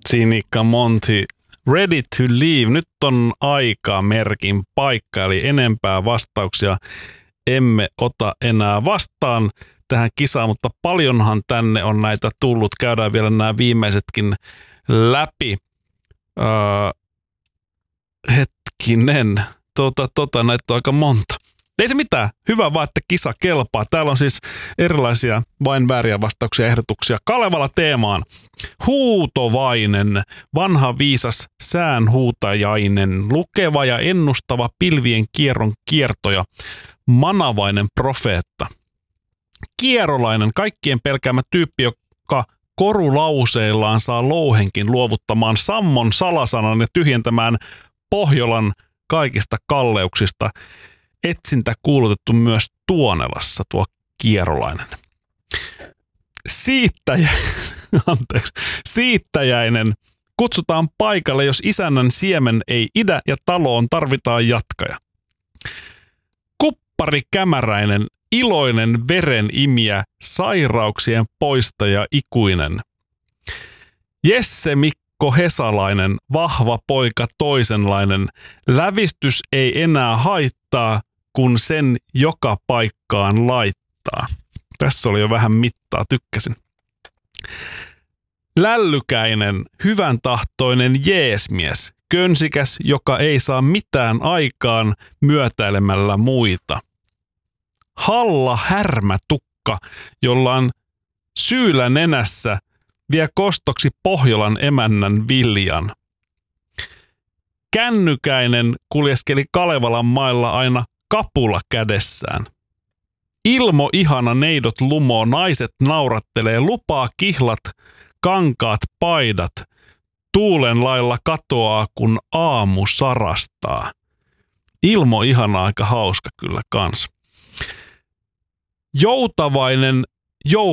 Sinikka Monti, ready to leave. Nyt on aika merkin paikka, eli enempää vastauksia emme ota enää vastaan tähän kisaan, mutta paljonhan tänne on näitä tullut. Käydään vielä nämä viimeisetkin läpi. Hetkinen, näitä on aika monta. Ei se mitään, hyvä vaan, että kisa kelpaa. Täällä on siis erilaisia vain vääriä vastauksia ja ehdotuksia Kalevala teemaan. Huutovainen, vanha viisas säänhuutajainen, lukeva ja ennustava pilvien kierron kiertoja, manavainen profeetta. Kierolainen, kaikkien pelkäämä tyyppi, joka korulauseillaan saa louhenkin luovuttamaan sammon salasanan ja tyhjentämään Pohjolan kaikista kalleuksista. Etsintä kuulutettu myös Tuonelassa, tuo Kierolainen. Siittäjäinen. Kutsutaan paikalle, jos isännän siemen ei idä ja taloon tarvitaan jatkaja. Kupparikämäräinen, iloinen verenimiä, sairauksien poistaja ikuinen. Jesse Mikko Hesalainen, vahva poika toisenlainen, lävistys ei enää haittaa, kun sen joka paikkaan laittaa. Tässä oli jo vähän mittaa, tykkäsin. Lällykäinen, hyvän tahtoinen jeesmies, könsikäs, joka ei saa mitään aikaan myötäilemällä muita. Halla härmätukka, jolla on syylä nenässä, vie kostoksi Pohjolan emännän viljan. Kännykäinen kuljeskeli Kalevalan mailla aina kapula kädessään. Ilmo ihana neidot lumoo, naiset naurattelee, lupaa kihlat, kankaat paidat. Tuulen lailla katoaa, kun aamu sarastaa. Ilmo ihana, aika hauska kyllä kans. Joutavainen